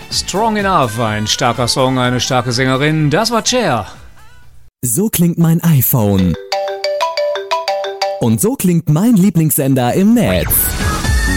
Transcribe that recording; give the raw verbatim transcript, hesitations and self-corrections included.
Strong Enough, ein starker Song, eine starke Sängerin, das war Cher. So klingt mein iPhone. Und so klingt mein Lieblingssender im Netz.